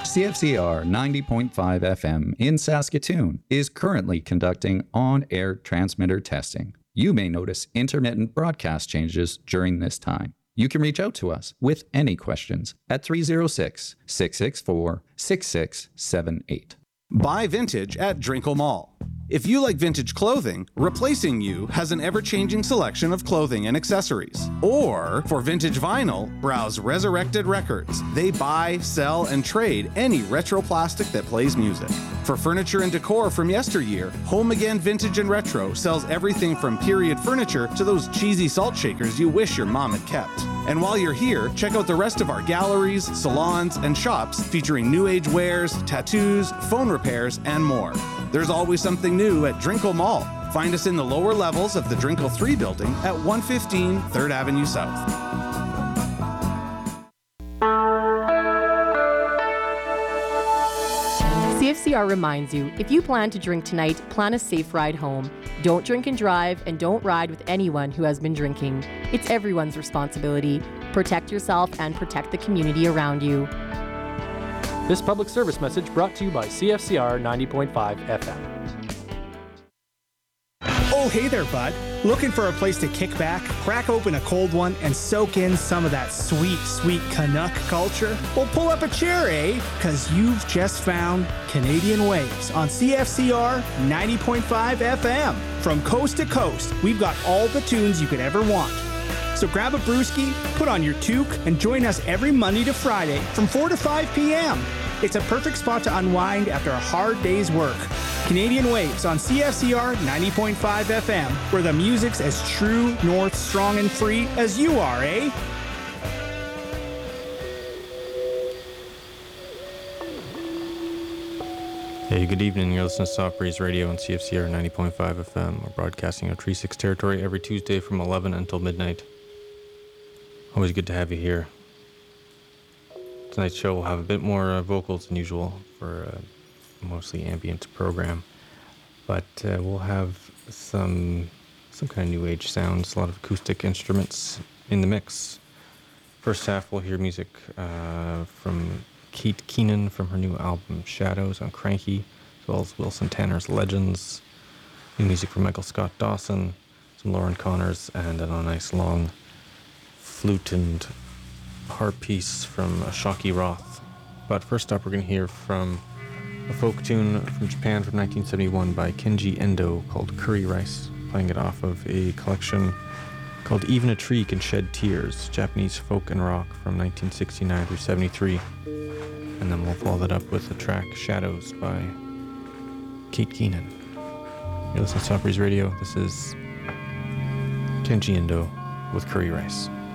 CFCR 90.5 FM in Saskatoon is currently conducting on-air transmitter testing. You may notice intermittent broadcast changes during this time. You can reach out to us with any questions at 306-664-6678. Buy vintage at Drinkle Mall. If you like vintage clothing, Replacing You has an ever-changing selection of clothing and accessories. Or, for vintage vinyl, browse Resurrected Records. They buy, sell, and trade any retro plastic that plays music. For furniture and decor from yesteryear, Home Again Vintage and Retro sells everything from period furniture to those cheesy salt shakers you wish your mom had kept. And while you're here, check out the rest of our galleries, salons, and shops featuring new age wares, tattoos, phone repairs, and more. There's always something new at Drinkle Mall. Find us in the lower levels of the Drinkle 3 building at 115 3rd Avenue South. CFCR reminds you, if you plan to drink tonight, plan a safe ride home. Don't drink and drive, and don't ride with anyone who has been drinking. It's everyone's responsibility. Protect yourself and protect the community around you. This public service message brought to you by CFCR 90.5 FM. Oh, hey there, bud. Looking for a place to kick back, crack open a cold one, and soak in some of that sweet, sweet Canuck culture? Well, pull up a chair, eh? Because you've just found Canadian Waves on CFCR 90.5 FM. From coast to coast, we've got all the tunes you could ever want. So grab a brewski, put on your toque, and join us every Monday to Friday from 4 to 5 p.m. It's a perfect spot to unwind after a hard day's work. Canadian Waves on CFCR 90.5 FM, where the music's as true, north, strong, and free as you are, eh? Hey, good evening. You're listening to Soft Breeze Radio on CFCR 90.5 FM. We're broadcasting on Tree 6 territory every Tuesday from 11 until midnight. Always good to have you here. Tonight's show will have a bit more vocals than usual for a mostly ambient program, but we'll have some kind of new age sounds, a lot of acoustic instruments in the mix. First half we'll hear music from Kate Keenan from her new album Shadows on Cranky, as well as Wilson Tanner's Legends, new music from Michael Scott Dawson, some Lauren Connors, and a nice long flute and harp piece from Shocky Roth. But first up, we're going to hear from a folk tune from Japan from 1971 by Kenji Endo called Curry Rice, playing it off of a collection called Even a Tree Can Shed Tears, Japanese folk and rock from 1969 through 73. And then we'll follow that up with the track Shadows by Kate Keenan. You're listening to Soft Breeze Radio. This is Kenji Endo with Curry Rice.